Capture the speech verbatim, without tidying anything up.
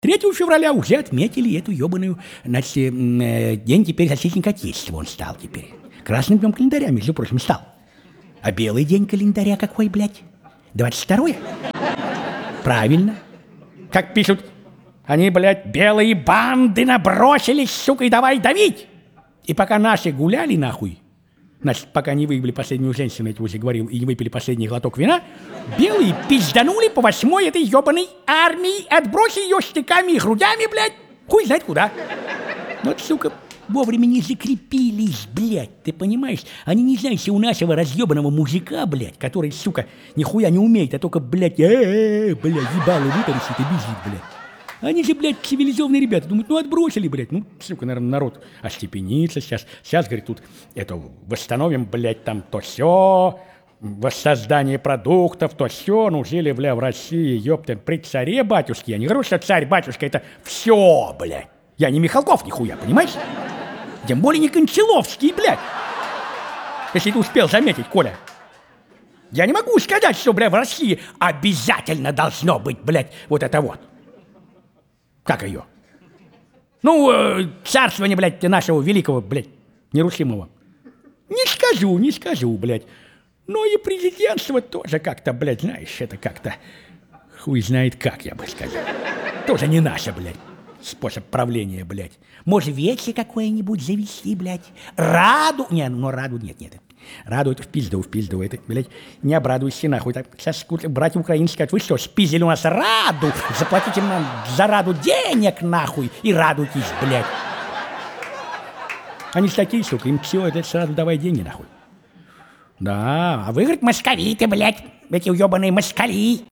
третьего февраля уже отметили эту ебаную, значит, э, день теперь защитника Отечества он стал теперь. Красным днем календаря, между прочим, стал. А белый день календаря какой, блядь? двадцать второе? Правильно. Как пишут, они, блядь, белые банды набросились, сука, и давай давить. И пока наши гуляли, нахуй, значит, пока не выебли последнюю женщину, я тебе уже говорил, и не выпили последний глоток вина, белые пизданули по восьмой этой ебаной армии, отбросили ее штыками и грудями, блядь, хуй знает куда. Вот, сука, вовремя не закрепились, блядь, ты понимаешь? Они не знают, что у нашего разъебанного мужика, блядь, который, сука, нихуя не умеет, а только, блядь, э-э-э, блядь, ебало вытаращит и бежит, блядь. Они же, блядь, цивилизованные ребята. Думают, ну отбросили, блядь. Ну, сука, наверное, народ остепенится сейчас. Сейчас, говорит, тут это восстановим, блядь, там то все, воссоздание продуктов, то все. Ну, жили, бля, в России, ёпта, при царе батюшке. Я не говорю, что царь-батюшка это все, блядь. Я не Михалков нихуя, понимаешь? Тем более не Кончаловский, блядь. Если ты успел заметить, Коля. Я не могу сказать, что, бля, в России обязательно должно быть, блядь, вот это вот. Как ее? Ну, э, царствование, блядь, нашего великого, блядь, нерушимого. Не скажу, не скажу, блядь. Но и президентство тоже как-то, блядь, знаешь, это как-то хуй знает как, я бы сказал. Тоже не наше, блядь, способ правления, блядь. Может, вече какое-нибудь завести, блядь? Раду? Не, ну раду нет, нет. Раду это в пизду, в пизду, это, блядь, не обрадуйся нахуй. Так, сейчас братья украинцы скажут, вы что, спиздили у нас Раду? Заплатите нам за Раду денег нахуй и радуйтесь, блядь. Они ж такие, сука, им все, это сразу давай деньги нахуй. Да, а вы, говорит, москали-то, блядь, эти уебаные москали.